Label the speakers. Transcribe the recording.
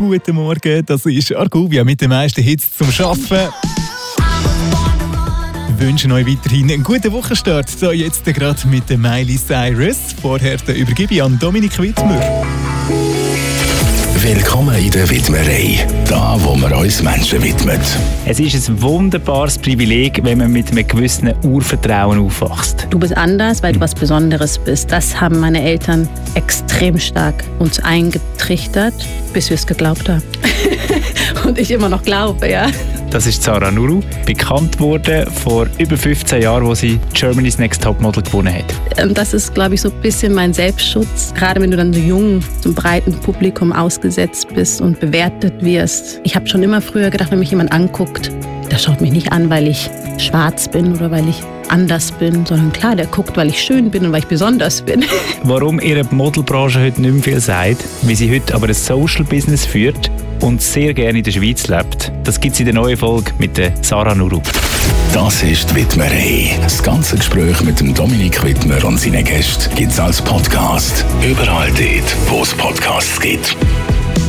Speaker 1: guten Morgen. Das ist Argovia mit den meisten Hits zum Arbeiten. Wir wünschen euch weiterhin einen guten Wochenstart. So jetzt gerade mit der Miley Cyrus. Vorher übergebe ich an Dominik Wittmer.
Speaker 2: Willkommen in der Widmerei, da wo wir uns Menschen widmen.
Speaker 3: Es ist ein wunderbares Privileg, wenn man mit einem gewissen Urvertrauen aufwächst.
Speaker 4: Du bist anders, weil du was Besonderes bist. Das haben meine Eltern extrem stark uns eingetrichtert, bis wir es geglaubt haben. Und ich immer noch glaube, ja.
Speaker 3: Das ist Zara Nuru, bekannt worden vor über 15 Jahren, wo sie Germany's Next Topmodel gewonnen hat.
Speaker 4: Das ist, glaube ich, so ein bisschen mein Selbstschutz. Gerade wenn du dann so jung zum breiten Publikum ausgesetzt bist und bewertet wirst. Ich habe schon immer früher gedacht, wenn mich jemand anguckt, der schaut mich nicht an, weil ich schwarz bin oder weil ich anders bin, sondern klar, der guckt, weil ich schön bin und weil ich besonders bin.
Speaker 3: Warum ihre Modelbranche heute nicht mehr viel sagt, wie sie heute aber ein Social-Business führt und sehr gerne in der Schweiz lebt, das gibt es in der neuen Folge mit der Zara Nuru.
Speaker 2: Das ist die Widmerei. Das ganze Gespräch mit dem Dominik Wittmer und seinen Gästen gibt es als Podcast. Überall dort, wo es Podcasts gibt.